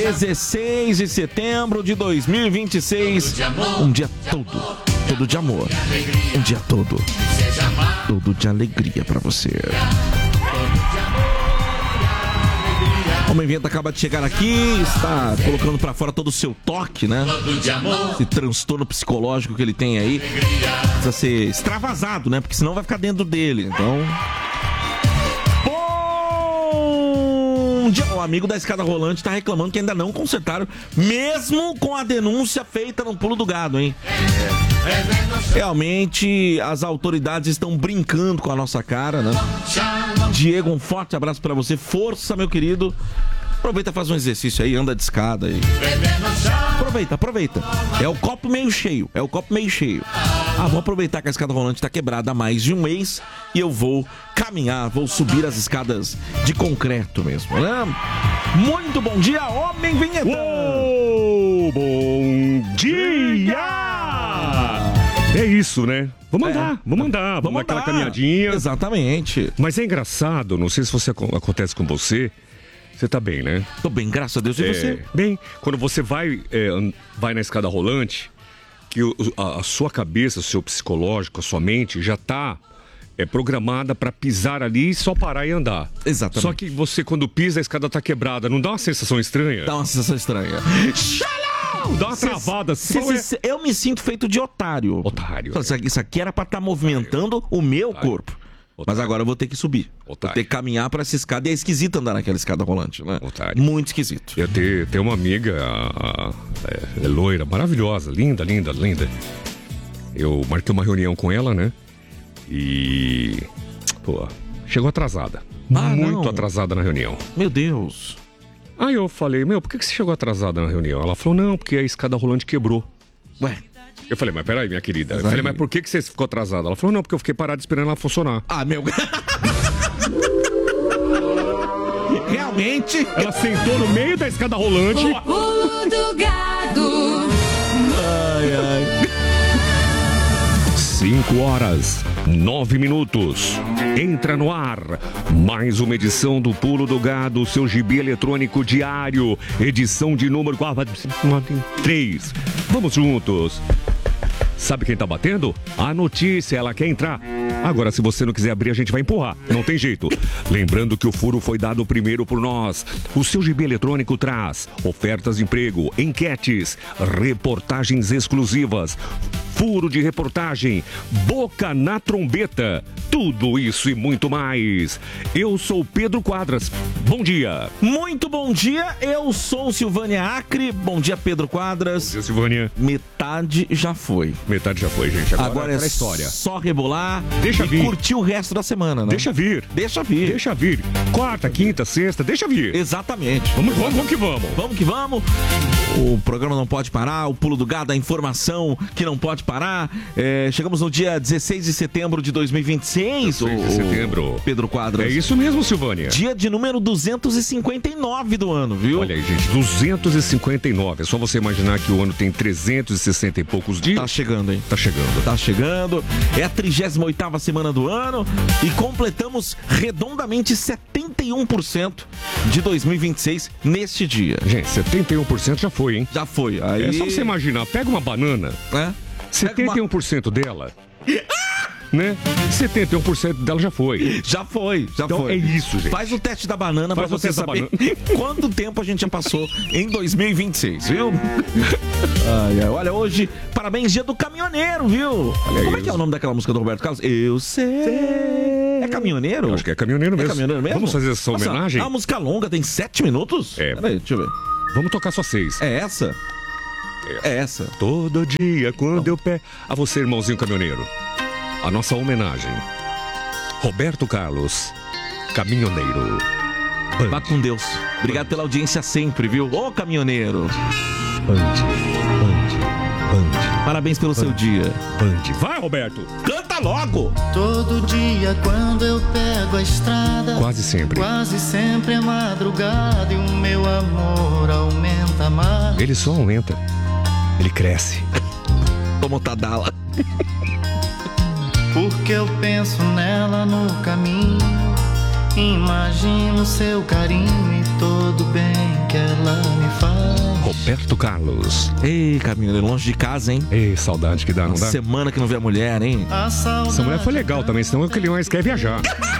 16 de setembro de 2026. Um dia todo de amor. Um dia todo de alegria pra você. Homem Vento acaba de chegar aqui, está colocando pra fora todo o seu toque, né? Esse transtorno psicológico que ele tem aí precisa ser extravasado, né? Porque senão vai ficar dentro dele. Então... Bom dia! O amigo da escada rolante tá reclamando que ainda não consertaram, mesmo com a denúncia feita no Pulo do Gado, hein? Realmente, as autoridades estão brincando com a nossa cara, né? Diego, um forte abraço pra você. Força, meu querido. Aproveita, faz um exercício aí, anda de escada aí. Aproveita. É o copo meio cheio. Vou aproveitar que a escada rolante tá quebrada há mais de um mês e eu vou caminhar, vou subir as escadas de concreto mesmo, né? Muito bom dia, homem vinhetão! Bom dia! É isso, né? Vamos andar aquela caminhadinha. Exatamente. Mas é engraçado, não sei se acontece com você. Você tá bem, né? Tô bem, graças a Deus. E você? Bem, quando você vai na escada rolante, que a sua cabeça, o seu psicológico, a sua mente já tá programada pra pisar ali e só parar e andar. Exatamente. Só que você, quando pisa, a escada tá quebrada. Não dá uma sensação estranha? Dá uma sensação estranha. Dá uma travada. Eu me sinto feito de otário. Isso aqui era pra estar movimentando o meu corpo. Mas agora eu vou ter que subir. Vou ter que caminhar pra essa escada. E é esquisito andar naquela escada rolante, né? Muito esquisito. Eu tenho uma amiga, loira, maravilhosa, linda. Eu marquei uma reunião com ela, né? E... chegou atrasada. Muito atrasada na reunião. Meu Deus. Aí eu falei, por que você chegou atrasada na reunião? Ela falou, não, porque a escada rolante quebrou. Ué? Eu falei, mas peraí, minha querida. Eu falei, mas por que você ficou atrasada? Ela falou, não, porque eu fiquei parado esperando ela funcionar. Realmente? Ela sentou no meio da escada rolante. Pulo do Gado. 5h09. Entra no ar mais uma edição do Pulo do Gado, seu gibi eletrônico diário, edição de número 3. Vamos juntos. Sabe quem tá batendo? A notícia, ela quer entrar. Agora, se você não quiser abrir, a gente vai empurrar. Não tem jeito. Lembrando que o furo foi dado primeiro por nós. O seu gibi eletrônico traz ofertas de emprego, enquetes, reportagens exclusivas, furo de reportagem, boca na trombeta. Tudo isso e muito mais. Eu sou Pedro Quadras. Bom dia. Muito bom dia. Eu sou Silvânia Acre. Bom dia, Pedro Quadras. Bom dia, Silvânia. Metade já foi. Metade já foi, gente. Agora é história. Só rebolar vir. Curtir o resto da semana, né? Deixa vir. Quarta, quinta, sexta, deixa vir. Exatamente. Vamos que vamos. Vamos que vamos. O programa não pode parar, o Pulo do Gado, a informação que não pode parar. Chegamos no dia 16 de setembro de 2026. 16 de setembro. Pedro Quadras. É isso mesmo, Silvânia. Dia de número 259 do ano, viu? Olha aí, gente, 259. É só você imaginar que o ano tem 360 e poucos dias. Tá chegando, hein? Tá chegando. É a 38ª semana do ano e completamos redondamente 71% de 2026 neste dia. Gente, 71% já foi, hein? Já foi. Aí... É só você imaginar, pega uma banana, 71% dela, né? 71% dela já foi. Já foi. É isso, gente. Faz o teste da banana pra você saber quanto tempo a gente já passou em 2026, viu? Olha, hoje, parabéns, dia do caminhoneiro, viu? Como é que é o nome daquela música do Roberto Carlos? Eu sei. É caminhoneiro? Eu acho que é caminhoneiro mesmo. É caminhoneiro mesmo? Vamos fazer essa homenagem? É uma música longa, tem 7 minutos? Peraí, deixa eu ver. Vamos tocar só 6. É essa? É essa. Todo dia, quando eu pego... A você, irmãozinho caminhoneiro. A nossa homenagem. Roberto Carlos, caminhoneiro. Vá com Deus. Obrigado pela audiência sempre, viu? Ô, caminhoneiro. Band. Parabéns pelo seu dia. Band. Vai, Roberto. Canta logo. Todo dia quando eu pego a estrada, Quase sempre é madrugada e o meu amor aumenta mais. Ele só aumenta. Ele cresce. Como Tadala. Porque eu penso nela no caminho, imagino seu carinho e todo bem que ela me faz. Roberto Carlos. Ei, caminhoneiro, longe de casa, hein? Ei, saudade que dá, não dá? Semana que não vê a mulher, hein? Essa mulher foi legal também, senão é o que ele mais quer viajar.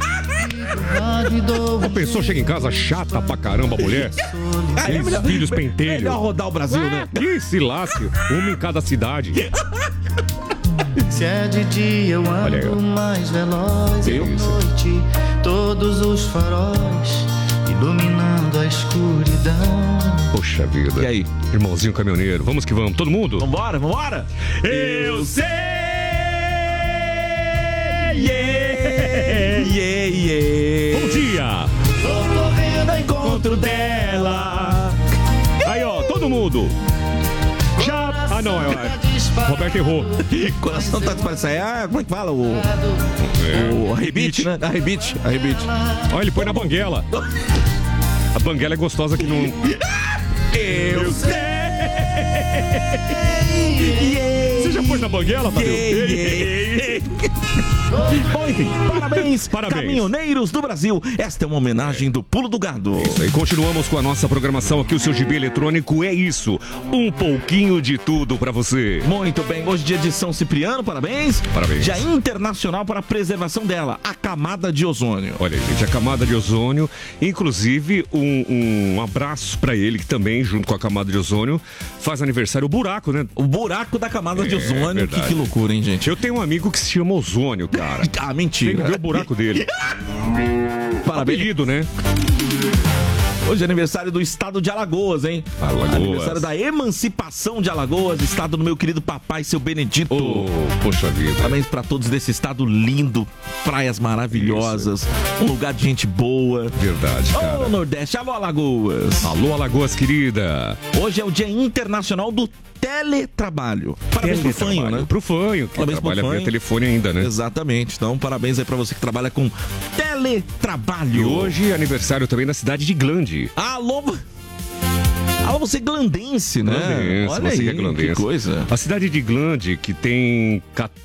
Já pensou, chega em casa chata pra caramba a mulher? Filhos pentelhos. Melhor rodar o Brasil, né? Que se lasque, uma em cada cidade. Se é de dia eu ando mais veloz, e à noite todos os faróis iluminando a escuridão. Poxa vida. E aí? Irmãozinho caminhoneiro, vamos que vamos, todo mundo? Vambora, vambora! Eu sei! Yeah, yeah, yeah. Bom dia! Tô correndo ao encontro dela. Aí, ó, todo mundo! Já... Ah, não, Roberto errou. Coração tá disparado. Como é que fala? O arrebite, né? Arrebite. Olha, ele põe na banguela. A banguela é gostosa que não... Eu sei! Você já pôs na banguela, Tadeu? Bom, enfim, parabéns, Parabéns, caminhoneiros do Brasil. Esta é uma homenagem do Pulo do Gado. Isso aí, continuamos com a nossa programação aqui. O seu gibi eletrônico é isso. Um pouquinho de tudo pra você. Muito bem, hoje dia de São Cipriano, parabéns. Parabéns. Dia internacional para a preservação dela, a camada de ozônio. Olha aí, gente, a camada de ozônio, inclusive um abraço pra ele, que também, junto com a camada de ozônio, faz aniversário o buraco, né? O buraco da camada de ozônio, verdade. que loucura, hein, gente? Eu tenho um amigo que se chama Ozônio, cara. Ah, mentira. Tem que ver o buraco dele. Parabéns. Apelido, né? Hoje é aniversário do estado de Alagoas, hein? Alagoas. Aniversário da emancipação de Alagoas, estado do meu querido papai, seu Benedito. Oh, poxa vida. Parabéns pra todos desse estado lindo, praias maravilhosas, um lugar de gente boa. Verdade, cara. Ô, Nordeste, alô, Alagoas. Alô, Alagoas, querida. Hoje é o Dia Internacional do Teletrabalho. Parabéns pro Fanho, né? Pro Fanho, que Parabéns pro trabalha Fanho. via telefone ainda, né? Exatamente. Então, parabéns aí pra você que trabalha com teletrabalho. E hoje é aniversário também na cidade de Glande. Alô, você glandense, né? Glandense, Olha você aí, que é glandense. que coisa. A cidade de Glande, que tem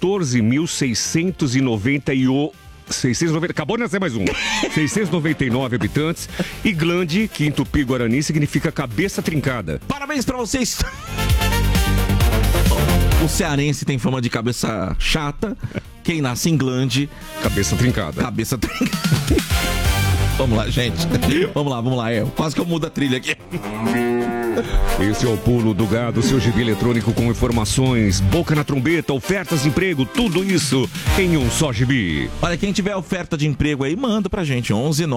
14.690 acabou de nascer mais um. 699 habitantes. E Glande, que em Tupi-Guarani significa cabeça trincada. Parabéns pra vocês. O cearense tem fama de cabeça chata. Quem nasce em Glande, Cabeça trincada. cabeça trincada. Vamos lá, gente. Vamos lá. Quase que eu mudo a trilha aqui. Esse é o Pulo do Gado, seu gibi eletrônico com informações, boca na trombeta, ofertas de emprego, tudo isso em um só gibi. Olha, quem tiver oferta de emprego aí, manda pra gente.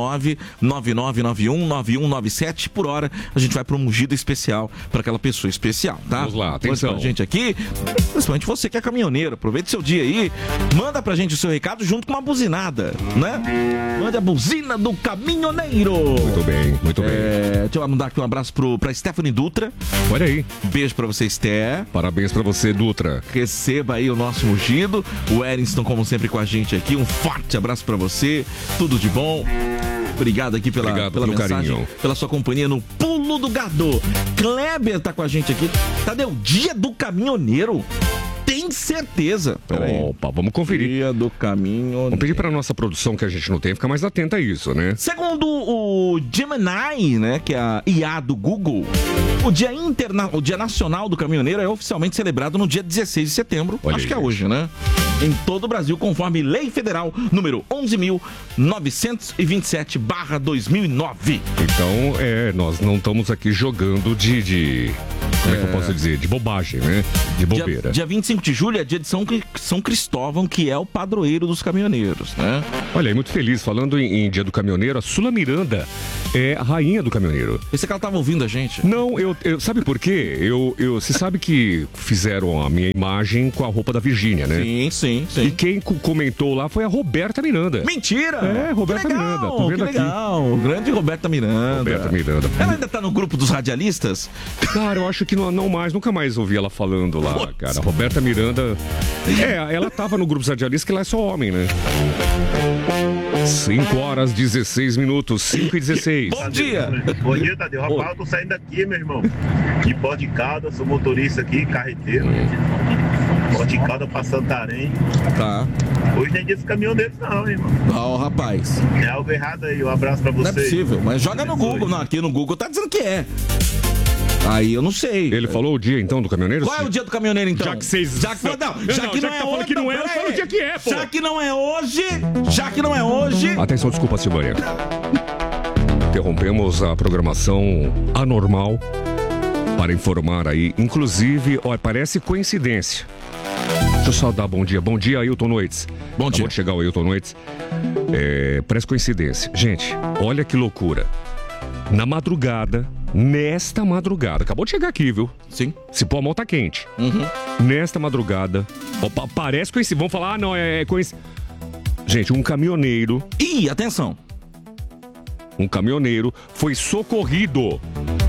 11-9-9991-9197 por hora. A gente vai pra um ungido especial pra aquela pessoa especial, tá? Vamos lá, atenção. Manda pra gente aqui, principalmente você que é caminhoneiro. Aproveite seu dia aí, manda pra gente o seu recado junto com uma buzinada, né? Mande a buzina do caminhoneiro. Muito bem, muito bem. Deixa eu mandar aqui um abraço pra Stephanie Dutra. Olha aí. Beijo pra você, Esther. Parabéns pra você, Dutra. Receba aí o nosso ungido. O Erinston, como sempre, com a gente aqui. Um forte abraço pra você. Tudo de bom. Obrigado aqui pela pelo mensagem, carinho. pela sua companhia no Pulo do Gado. Kleber tá com a gente aqui. Tadeu, dia do caminhoneiro. Tem certeza. Opa, vamos conferir. Dia do caminhoneiro. Vamos pedir pra nossa produção, que a gente não tem, ficar mais atenta a isso, né? Segundo o Gemini, né, que é a IA do Google, o Dia Nacional do Caminhoneiro é oficialmente celebrado no dia 16 de setembro. Olha Acho aí, que é gente. hoje, né? Em todo o Brasil, conforme Lei Federal número 11.927/2009. Então, nós não estamos aqui jogando de como é que eu posso dizer? De bobagem, né? De bobeira. Dia 25 de julho é dia de São Cristóvão, que é o padroeiro dos caminhoneiros, né? Olha aí, muito feliz. Falando em Dia do Caminhoneiro, a Sula Miranda é a rainha do caminhoneiro. Pensei que ela tava ouvindo a gente. Não, sabe por quê? Você sabe que fizeram a minha imagem com a roupa da Virgínia, né? Sim. E quem comentou lá foi a Roberta Miranda. Mentira! É, Roberta Que legal, Miranda. Tô vendo que aqui. legal. Grande Roberta Miranda. Roberta Miranda. Ela ainda tá no grupo dos radialistas? Cara, eu acho que não mais, nunca mais ouvi ela falando lá, Putz. cara. Roberta Miranda. Ela tava no grupo dos radialistas, que lá é só homem, né? 5h16, 5h16. Bom dia! Bom dia, Tadeu. Rapaz, eu tô saindo daqui, meu irmão. De Pó de Caldas, sou motorista aqui, carreteiro. Pó de Caldas pra Santarém. Tá. Hoje nem dia dos caminhoneiros, não, irmão. Ó, rapaz. É algo errado aí. Um abraço pra Não é vocês. possível, mas joga no Google. Não, aqui no Google tá dizendo que é. Aí eu não sei. Ele falou o dia, então, do caminhoneiro? Qual é o dia do caminhoneiro, então? Já que vocês... Já que não é hoje... que não é, eu falo o dia que é, pô. Já que não é hoje... Atenção, desculpa, Silvânia. Interrompemos a programação anormal para informar aí. Inclusive, ó, parece coincidência. Deixa eu só dar bom dia. Bom dia, Ailton Noites. Bom dia. Acabou de chegar o Ailton Noites. Parece coincidência. Gente, olha que loucura. Na madrugada, nesta madrugada, acabou de chegar aqui, viu? Sim. Se pôr a mão tá quente. Nesta madrugada, parece coincidência. Vamos falar, não, é coincidência. Gente, um caminhoneiro... Ih, atenção. Um caminhoneiro foi socorrido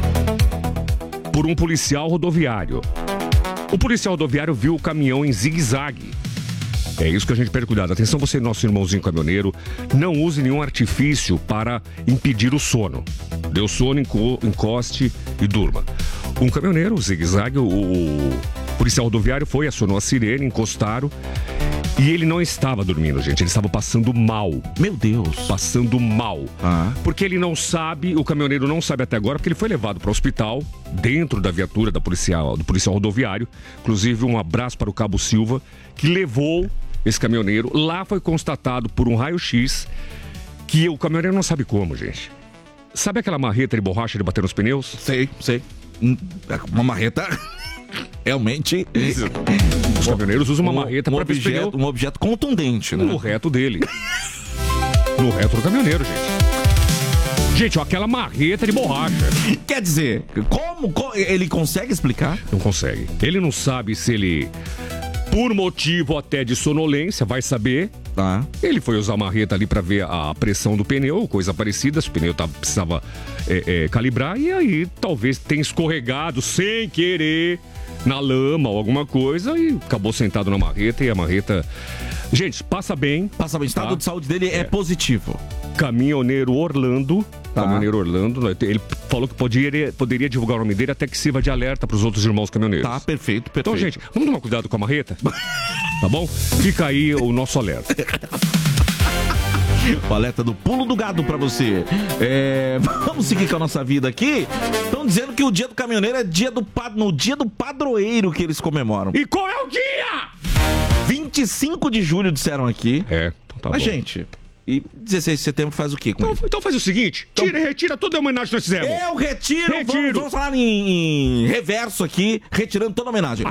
por um policial rodoviário. O policial rodoviário viu o caminhão em zigue-zague. É isso que a gente pede cuidado. Atenção você, nosso irmãozinho caminhoneiro, não use nenhum artifício para impedir o sono. Deu sono, encoste e durma. Um caminhoneiro, zigue-zague, o policial rodoviário foi, acionou a sirene, encostaram. E ele não estava dormindo, gente. Ele estava passando mal. Meu Deus. Passando mal. Porque ele não sabe, o caminhoneiro não sabe até agora, porque ele foi levado para o hospital, dentro da viatura do policial rodoviário. Inclusive, um abraço para o Cabo Silva, que levou esse caminhoneiro. Lá foi constatado por um raio-x que o caminhoneiro não sabe como, gente. Sabe aquela marreta de borracha de bater nos pneus? Sei. Uma marreta... Realmente... Os caminhoneiros usam uma marreta para pneu. Um objeto contundente, né? No reto dele. No reto do caminhoneiro, gente. Gente, ó, aquela marreta de borracha. Quer dizer, como ele consegue explicar? Não consegue. Ele não sabe se ele, por motivo até de sonolência, vai saber. Tá. Ele foi usar a marreta ali para ver a pressão do pneu, coisa parecida. Se o pneu precisava calibrar, e aí talvez tenha escorregado sem querer na lama ou alguma coisa e acabou sentado na marreta e a marreta... Gente, passa bem. O estado de saúde dele é positivo. Caminhoneiro Orlando. Tá. Caminhoneiro Orlando. Ele falou que poderia divulgar o nome dele até que sirva de alerta para os outros irmãos caminhoneiros. Tá, perfeito. Então, gente, vamos tomar cuidado com a marreta? Tá bom? Fica aí o nosso alerta. O alerta do pulo do gado pra você. Vamos seguir com a nossa vida aqui. Estão dizendo que o dia do caminhoneiro é no dia do padroeiro que eles comemoram. E qual é o dia? 25 de julho, disseram aqui. Então tá Mas, bom. gente, e 16 de setembro faz o quê com ele? Então faz o seguinte, retira toda a homenagem que nós fizemos. Eu retiro. Vamos falar em reverso aqui, retirando toda a homenagem.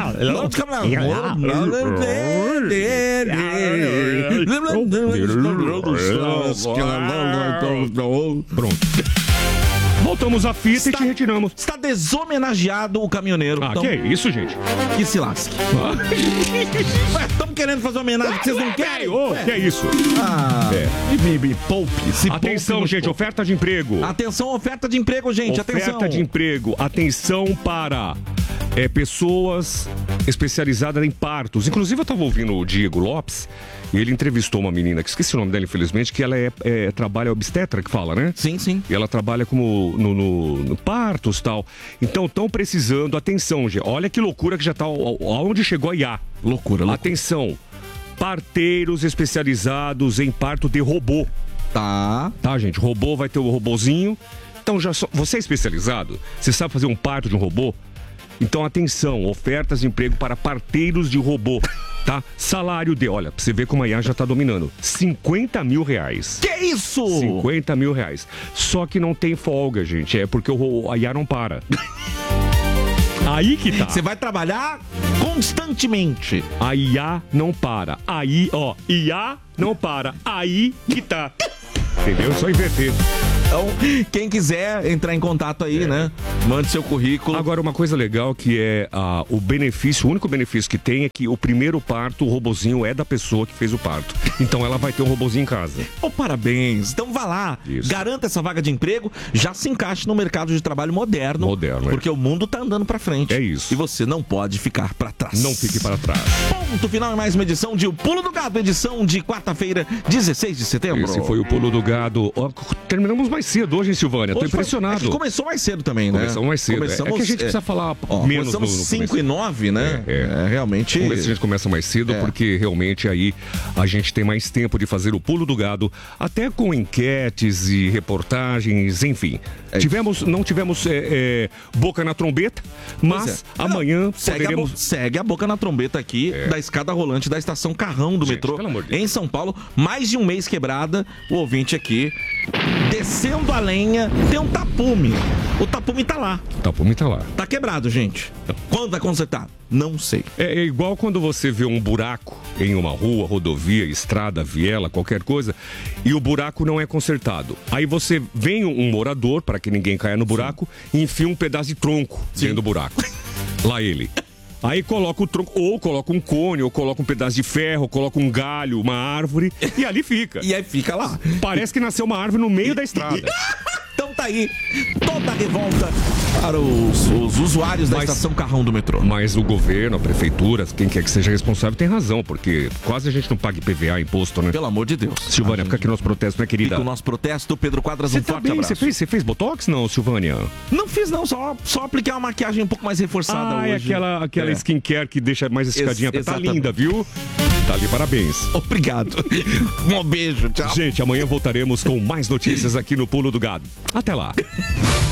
Pronto. Voltamos à fita e te retiramos. Está deshomenageado o caminhoneiro. Então, que é isso, gente? Que se lasque. Ué, estamos querendo fazer homenagem que vocês não querem? Que é isso? Me poupe. Atenção, gente, oferta de emprego. Atenção, oferta de emprego, gente. Oferta de emprego. Atenção para pessoas especializadas em partos. Inclusive, eu estava ouvindo o Diego Lopes e ele entrevistou uma menina, que esqueci o nome dela, infelizmente, que ela trabalha obstetra, que fala, né? Sim. E ela trabalha como no partos e tal. Então, estão precisando, atenção, gente, olha que loucura que já está, aonde chegou a IA. Loucura. Atenção, parteiros especializados em parto de robô. Tá, gente, robô, vai ter o robozinho. Então, você é especializado? Você sabe fazer um parto de um robô? Então, atenção, ofertas de emprego para parteiros de robô, tá? Salário olha, pra você ver como a IA já tá dominando, 50 mil reais. Que isso? 50 mil reais. Só que não tem folga, gente, porque a IA não para. Aí que tá. Você vai trabalhar constantemente. A IA não para. Aí, ó, IA não para. Aí que tá. Entendeu? Só inverter. Então, quem quiser entrar em contato aí, né? Mande seu currículo. Agora, uma coisa legal que é o benefício, o único benefício que tem é que o primeiro parto, o robozinho é da pessoa que fez o parto. Então ela vai ter um robozinho em casa. Parabéns. Então vá lá, garanta essa vaga de emprego, já se encaixe no mercado de trabalho moderno. Porque o mundo tá andando pra frente. É isso. E você não pode ficar pra trás. Não fique para trás. Ponto final em mais uma edição de O Pulo do Gado, edição de quarta-feira, 16 de setembro. Esse foi o Pulo do Gado. Terminamos mais cedo hoje, hein, Silvânia? Tô impressionado. Começou mais cedo também, né? Começamos mais cedo. Começamos, é que a gente precisa falar menos começamos no 5 e 9, né? Realmente... Vamos ver se a gente começa mais cedo, porque realmente aí a gente tem mais tempo de fazer o pulo do gado, até com enquetes e reportagens, enfim. Não tivemos boca na trombeta, mas amanhã poderemos... Segue a boca na trombeta aqui da escada rolante da estação Carrão do metrô, pelo amor de Deus, em São Paulo. Mais de um mês quebrada, o ouvinte aqui descendo a lenha, tem um tapume. O tapume tá lá. O tapume tá lá. Tá quebrado, gente. Quando vai consertar? Não sei. É igual quando você vê um buraco em uma rua, rodovia, estrada, viela, qualquer coisa, e o buraco não é consertado. Aí você vem um morador, para que ninguém caia no buraco, e enfia um pedaço de tronco dentro do buraco. Lá ele. Aí coloca o tronco, ou coloca um cone, ou coloca um pedaço de ferro, ou coloca um galho, uma árvore, e ali fica. E aí fica lá. Parece que nasceu uma árvore no meio da estrada. Então tá aí toda a revolta para os usuários da estação Carrão do metrô. Mas o governo, a prefeitura, quem quer que seja responsável, tem razão, porque quase a gente não paga IPVA, imposto, né? Pelo amor de Deus. Silvânia, fica aqui no nosso protesto, né, querida? Fica o nosso protesto. Pedro Quadras, um forte abraço. Você fez Botox, não, Silvânia? Não fiz, não. Só apliquei uma maquiagem um pouco mais reforçada hoje. Aquela skincare que deixa mais esticadinha. Tá linda, viu? Tá ali, parabéns. Obrigado. Um beijo, tchau. Gente, amanhã voltaremos com mais notícias aqui no Pulo do Gado. Até lá.